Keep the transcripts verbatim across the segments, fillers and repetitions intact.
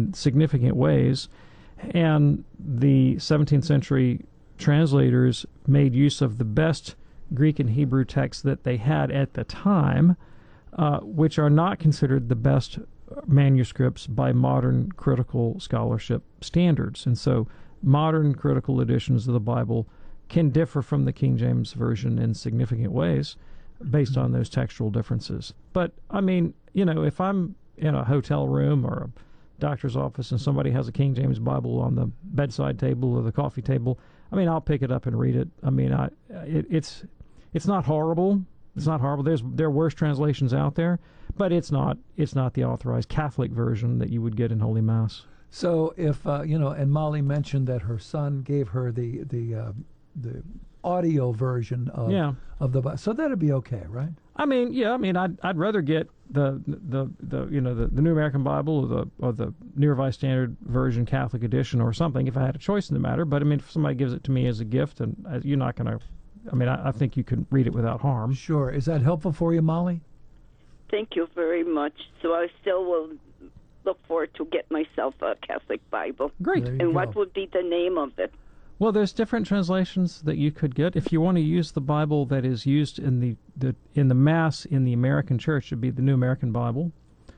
in significant ways. And the seventeenth century translators made use of the best Greek and Hebrew texts that they had at the time, uh, which are not considered the best manuscripts by modern critical scholarship standards. And so modern critical editions of the Bible can differ from the King James Version in significant ways based on those textual differences. But, I mean, you know, if I'm in a hotel room or a doctor's office and somebody has a King James Bible on the bedside table or the coffee table, I mean, I'll pick it up and read it. I mean, I it, it's it's not horrible. It's not horrible. There's there are worse translations out there, but it's not it's not the authorized Catholic version that you would get in Holy Mass. So if uh, you know, and Molly mentioned that her son gave her the the uh, the audio version of yeah. of the Bible, so that'd be okay, right? I mean, yeah. I mean, I'd I'd rather get the the, the you know the, the New American Bible or the or the New Revised Standard Version Catholic edition or something if I had a choice in the matter. But I mean, if somebody gives it to me as a gift, and uh, you're not going to, I mean, I, I think you can read it without harm. Sure. Is that helpful for you, Molly? Thank you very much. So I still will look forward to get myself a Catholic Bible. Great. There you And go. what would be the name of it? Well, there's different translations that you could get. If you want to use the Bible that is used in the, the in the Mass in the American Church, it would be the New American Bible.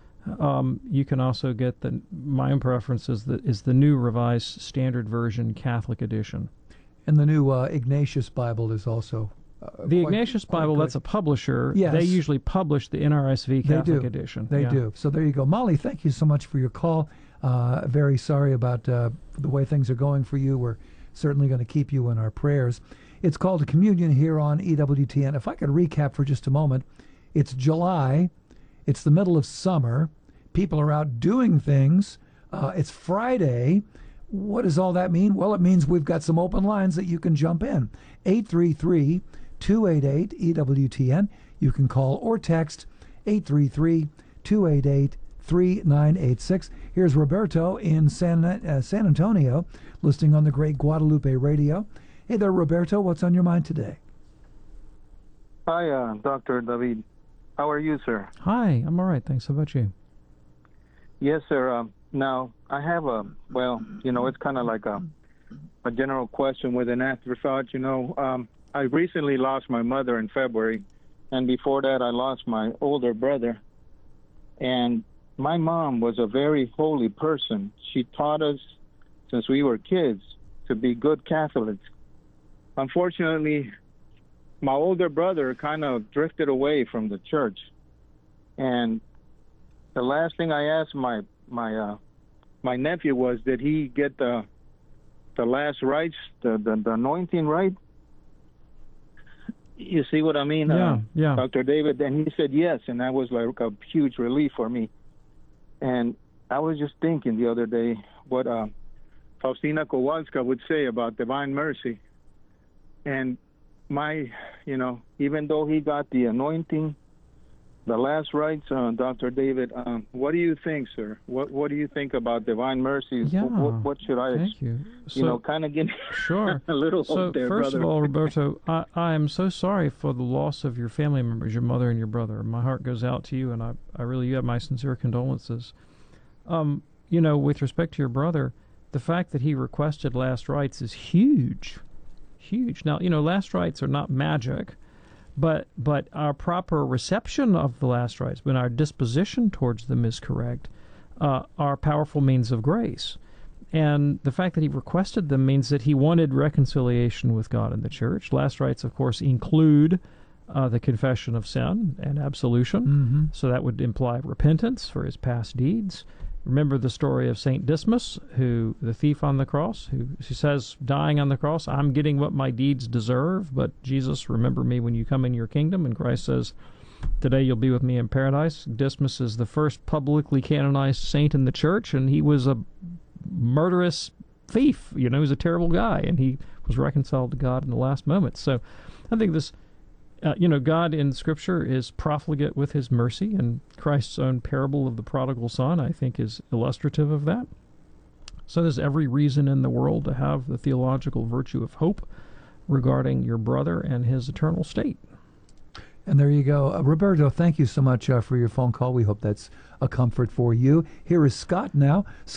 Um, you can also get the my own preference is the is the New Revised Standard Version Catholic edition. And the new uh, Ignatius Bible is also uh, the quite, Ignatius quite Bible. good. That's a publisher. Yes. They usually publish the N R S V Catholic they do. edition. They yeah. do. So there you go, Molly. Thank you so much for your call. Uh, very sorry about uh, the way things are going for you. We're certainly going to keep you in our prayers. It's called a communion here on E W T N. If I could recap for just a moment, it's July. It's the middle of summer. People are out doing things. Uh, it's Friday. What does all that mean? Well, it means we've got some open lines that you can jump in. eight three three, two eight eight, E W T N. You can call or text eight three three, two eight eight, three nine eight six. Here's Roberto in San, uh, San Antonio, listening on the great Guadalupe radio. Hey there, Roberto. What's on your mind today? Hi, uh, Doctor David. How are you, sir? Hi, I'm all right. Thanks. How about you? Yes, sir. Um, now, I have a, well, you know, it's kind of like a, a general question with an afterthought. You know, um, I recently lost my mother in February, and before that, I lost my older brother. And my mom was a very holy person. She taught us, since we were kids, to be good Catholics. Unfortunately, my older brother kind of drifted away from the church. And the last thing I asked my my uh, my nephew was, did he get the the last rites, the, the, the anointing right? You see what I mean, Yeah, uh, yeah. Doctor David? And he said yes, and that was like a huge relief for me. And I was just thinking the other day what uh, Faustina Kowalska would say about divine mercy. And my, you know, even though he got the anointing, the last rites, uh, Doctor David, um, what do you think, sir? What What do you think about divine mercy? Yeah. What, what should I, Thank you. you know, kind of get Sure. a little So, hope there, first brother? of all, Roberto, I, I am so sorry for the loss of your family members, your mother and your brother. My heart goes out to you, and I, I really you have my sincere condolences. Um, you know, with respect to your brother, the fact that he requested last rites is huge. Huge. Now, you know, last rites are not magic, but but our proper reception of the last rites, when our disposition towards them is correct, uh, are powerful means of grace. And the fact that he requested them means that he wanted reconciliation with God and the church. Last rites, of course, include uh, the confession of sin and absolution. Mm-hmm. So that would imply repentance for his past deeds. Remember the story of Saint Dismas, who the thief on the cross, who she says, dying on the cross, I'm getting what my deeds deserve, but Jesus, remember me when you come in your kingdom. And Christ says, today you'll be with me in paradise. Dismas is the first publicly canonized saint in the church, and he was a murderous thief. You know, he was a terrible guy, and he was reconciled to God in the last moment. So I think this, uh, you know, God in Scripture is profligate with his mercy, and Christ's own parable of the prodigal son, I think, is illustrative of that. So there's every reason in the world to have the theological virtue of hope regarding your brother and his eternal state. And there you go. Uh, Roberto, thank you so much uh, for your phone call. We hope that's a comfort for you. Here is Scott now.